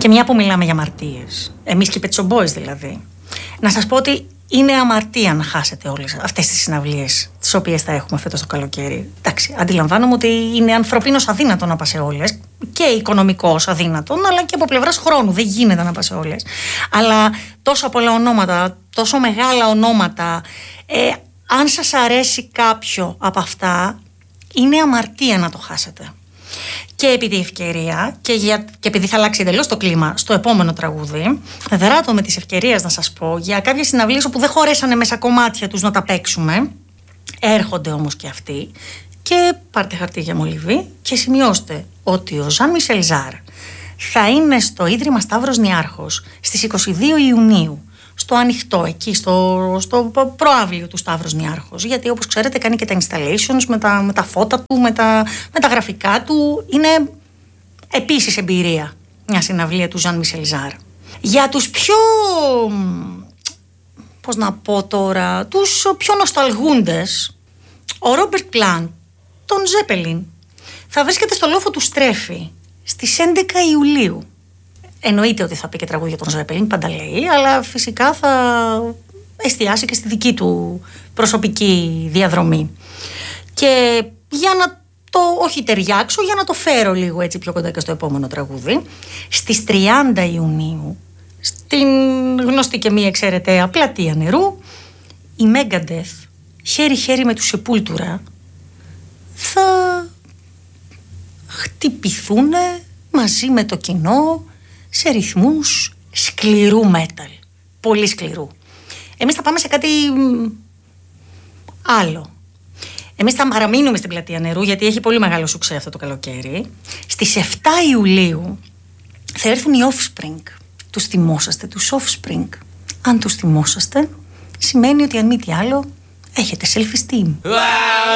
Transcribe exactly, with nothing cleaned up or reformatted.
Και μια που μιλάμε για αμαρτίες, εμείς και οι Pet Shop Boys δηλαδή, να σας πω ότι είναι αμαρτία να χάσετε όλες αυτές τις συναυλίες τις οποίες θα έχουμε φέτος το καλοκαίρι. Εντάξει, αντιλαμβάνομαι ότι είναι ανθρωπίνως αδύνατο να πας σε όλες και οικονομικώς αδύνατο, αλλά και από πλευράς χρόνου δεν γίνεται να πας σε όλες. Αλλά τόσο πολλά ονόματα, τόσο μεγάλα ονόματα, ε, αν σας αρέσει κάποιο από αυτά, είναι αμαρτία να το χάσετε. Και επί τη ευκαιρία και, για, και επειδή θα αλλάξει εντελώς το κλίμα στο επόμενο τραγούδι, δράτω με τις ευκαιρίες να σας πω για κάποιες συναυλίες όπου δεν χωρέσανε μέσα κομμάτια τους να τα παίξουμε. Έρχονται όμως και αυτοί. Και πάρτε χαρτί για μολυβή και σημειώστε ότι ο Ζαν Μισελ Ζάρ θα είναι στο Ίδρυμα Σταύρος Νιάρχος στις είκοσι δύο Ιουνίου. Στο ανοιχτό, εκεί, στο, στο προαύλιο του Σταύρος Νιάρχος. Γιατί όπως ξέρετε κάνει και τα installations με τα, με τα φώτα του, με τα, με τα γραφικά του. Είναι επίσης εμπειρία μια συναυλία του Ζαν Μισελ Ζάρ. Για τους πιο, πώς να πω τώρα, τους πιο νοσταλγούντες, ο Ρόμπερτ Πλάντ, τον Ζέπελιν, θα βρίσκεται στο λόφο του Στρέφη στις έντεκα Ιουλίου. Εννοείται ότι θα πει και τραγούδια τον Ζέπελιν, πάντα λέει, αλλά φυσικά θα εστιάσει και στη δική του προσωπική διαδρομή. Και για να το, όχι ταιριάξω, για να το φέρω λίγο έτσι πιο κοντά και στο επόμενο τραγούδι, στις τριάντα Ιουνίου, στην γνωστή και μη εξαιρεταία Πλατεία Νερού, η Megadeth, χέρι-χέρι με του Σεπούλτουρα, θα χτυπηθούν μαζί με το κοινό σε ρυθμούς σκληρού metal. Πολύ σκληρού. Εμείς θα πάμε σε κάτι άλλο. Εμείς θα παραμείνουμε στην Πλατεία Νερού γιατί έχει πολύ μεγάλο σουξέ αυτό το καλοκαίρι. Στις επτά Ιουλίου θα έρθουν οι Offspring. Τους θυμόσαστε, τους Offspring. Αν τους θυμόσαστε, σημαίνει ότι αν μη τι άλλο έχετε self-esteem.